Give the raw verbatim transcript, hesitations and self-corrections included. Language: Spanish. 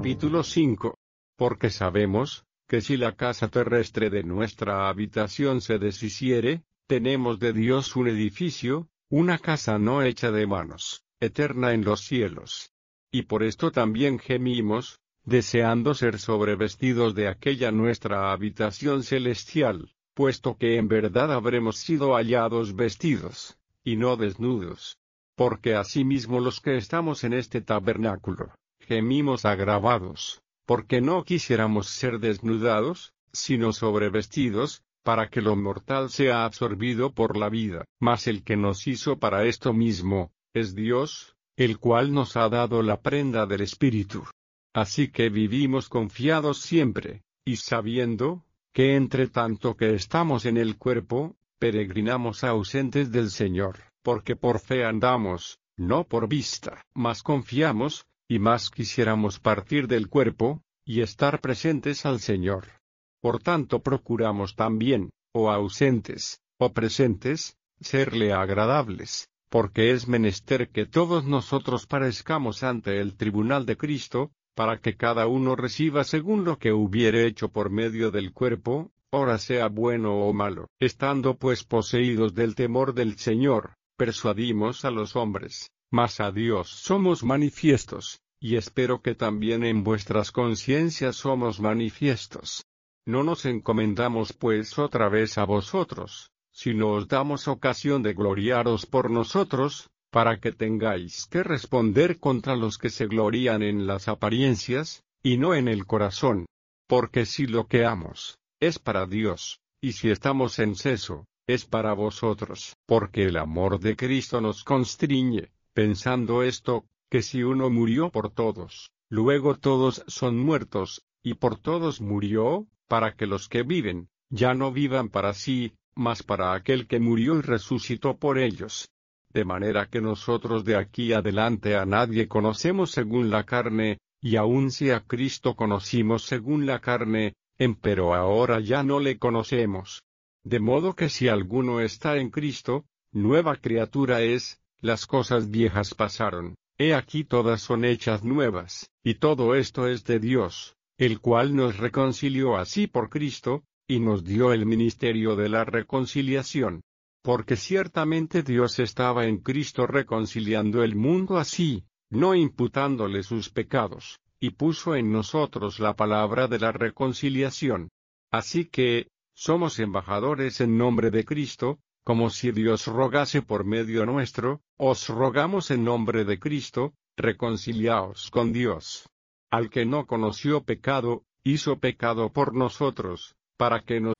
Capítulo cinco. Porque sabemos, que si la casa terrestre de nuestra habitación se deshiciere, tenemos de Dios un edificio, una casa no hecha de manos, eterna en los cielos. Y por esto también gemimos, deseando ser sobrevestidos de aquella nuestra habitación celestial, puesto que en verdad habremos sido hallados vestidos, y no desnudos. Porque asimismo los que estamos en este tabernáculo, gemimos agravados, porque no quisiéramos ser desnudados, sino sobrevestidos, para que lo mortal sea absorbido por la vida. Mas el que nos hizo para esto mismo, es Dios, el cual nos ha dado la prenda del Espíritu. Así que vivimos confiados siempre, y sabiendo, que entre tanto que estamos en el cuerpo, peregrinamos ausentes del Señor, porque por fe andamos, no por vista. Mas confiamos, y más quisiéramos partir del cuerpo, y estar presentes al Señor. Por tanto procuramos también, o ausentes, o presentes, serle agradables, porque es menester que todos nosotros parezcamos ante el tribunal de Cristo, para que cada uno reciba según lo que hubiere hecho por medio del cuerpo, ora sea bueno o malo. Estando pues poseídos del temor del Señor, persuadimos a los hombres, mas a Dios somos manifiestos, y espero que también en vuestras conciencias somos manifiestos. No nos encomendamos pues otra vez a vosotros, sino os damos ocasión de gloriaros por nosotros, para que tengáis que responder contra los que se glorían en las apariencias, y no en el corazón. Porque si lo que amos, es para Dios, y si estamos en seso, es para vosotros. Porque el amor de Cristo nos constriñe, pensando esto, que si uno murió por todos, luego todos son muertos, y por todos murió, para que los que viven, ya no vivan para sí, mas para aquel que murió y resucitó por ellos. De manera que nosotros de aquí adelante a nadie conocemos según la carne, y aun si a Cristo conocimos según la carne, empero ahora ya no le conocemos. De modo que si alguno está en Cristo, nueva criatura es, las cosas viejas pasaron, he aquí todas son hechas nuevas, y todo esto es de Dios, el cual nos reconcilió así por Cristo, y nos dio el ministerio de la reconciliación. Porque ciertamente Dios estaba en Cristo reconciliando el mundo así, no imputándole sus pecados, y puso en nosotros la palabra de la reconciliación. Así que, somos embajadores en nombre de Cristo, como si Dios rogase por medio nuestro, os rogamos en nombre de Cristo, reconciliaos con Dios. Al que no conoció pecado, hizo pecado por nosotros, para que nosotros